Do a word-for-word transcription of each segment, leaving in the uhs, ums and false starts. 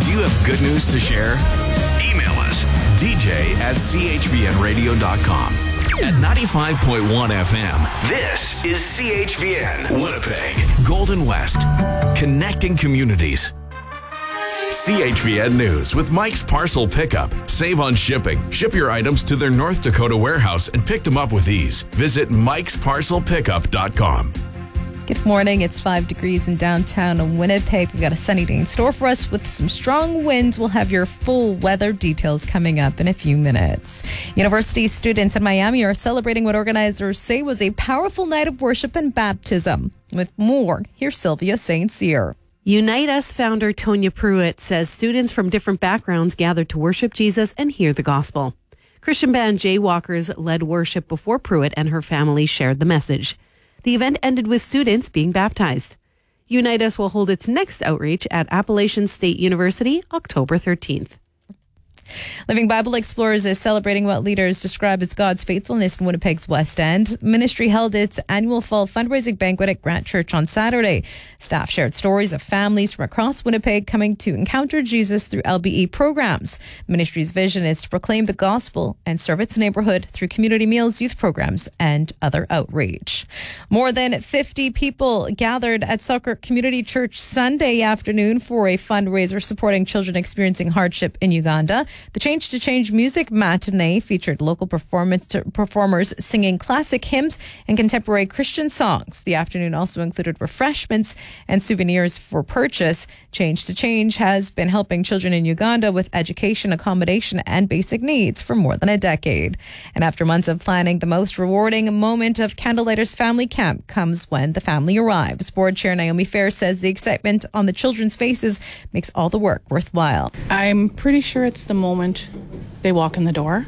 Do you have good news to share? Email us, d j at c h v n radio dot com. At ninety-five point one F M, this is C H V N, Winnipeg, Golden West, connecting communities. C H V N News with Mike's Parcel Pickup. Save on shipping. Ship your items to their North Dakota warehouse and pick them up with ease. Visit mikes parcel pickup dot com. Good morning. It's five degrees in downtown Winnipeg. We've got a sunny day in store for us with some strong winds. We'll have your full weather details coming up in a few minutes. University students in Miami are celebrating what organizers say was a powerful night of worship and baptism. With more, here's Sylvia Saint Cyr. Unite Us founder Tonya Pruitt says students from different backgrounds gathered to worship Jesus and hear the gospel. Christian band Jaywalkers led worship before Pruitt and her family shared the message. The event ended with students being baptized. Unite Us will hold its next outreach at Appalachian State University October thirteenth. Living Bible Explorers is celebrating what leaders describe as God's faithfulness in Winnipeg's West End. Ministry held its annual fall fundraising banquet at Grant Church on Saturday. Staff shared stories of families from across Winnipeg coming to encounter Jesus through L B E programs. Ministry's vision is to proclaim the gospel and serve its neighborhood through community meals, youth programs, and other outreach. More than fifty people gathered at Selkirk Community Church Sunday afternoon for a fundraiser supporting children experiencing hardship in Uganda. The Change to Change Music Matinee featured local performance performers singing classic hymns and contemporary Christian songs. The afternoon also included refreshments and souvenirs for purchase. Change to Change has been helping children in Uganda with education, accommodation, and basic needs for more than a decade. And after months of planning, the most rewarding moment of Candlelighters Family Camp comes when the family arrives. Board Chair Naomi Fair says the excitement on the children's faces makes all the work worthwhile. I'm pretty sure it's the moment they walk in the door.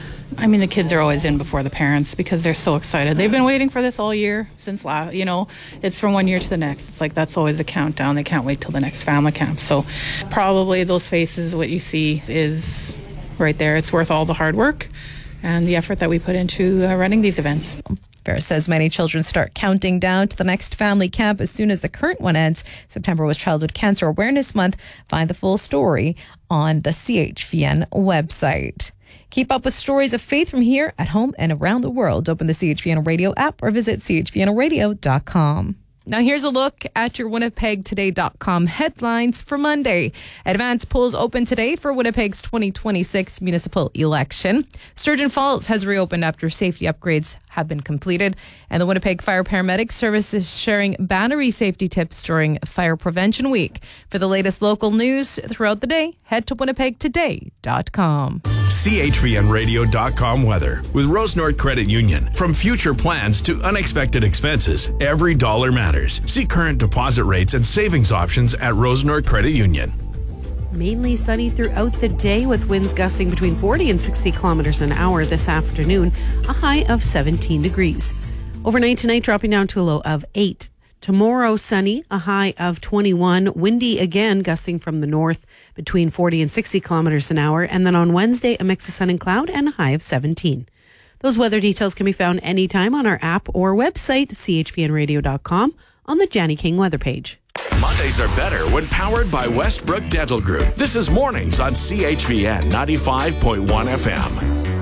I mean, the kids are always in before the parents because they're so excited. They've been waiting for this all year since last, you know, it's from one year to the next. It's like that's always the countdown. They can't wait till the next family camp. So probably those faces, what you see is right there. It's worth all the hard work and the effort that we put into uh, running these events. Fair says many children start counting down to the next family camp as soon as the current one ends. September was Childhood Cancer Awareness Month. Find the full story on the C H V N website. Keep up with stories of faith from here, at home, and around the world. Open the C H V N Radio app or visit c h v n radio dot com. Now here's a look at your winnipeg today dot com headlines for Monday. Advance polls open today for Winnipeg's twenty twenty-six municipal election. Sturgeon Falls has reopened after safety upgrades have been completed. And the Winnipeg Fire Paramedic Service is sharing battery safety tips during Fire Prevention Week. For the latest local news throughout the day, head to winnipeg today dot com. c h v n radio dot com weather with Rose North Credit Union. From future plans to unexpected expenses, every dollar matters. See current deposit rates and savings options at Rose North Credit Union. Mainly sunny throughout the day with winds gusting between forty and sixty kilometers an hour this afternoon, a high of seventeen degrees. Overnight tonight dropping down to a low of eight. Tomorrow sunny, a high of twenty-one. Windy again, gusting from the north between forty and sixty kilometers an hour. And then on Wednesday, a mix of sun and cloud and a high of seventeen. Those weather details can be found anytime on our app or website, c h v n radio dot com, on the Janny King weather page. Mondays are better when powered by Westbrook Dental Group. This is Mornings on C H V N ninety-five point one F M.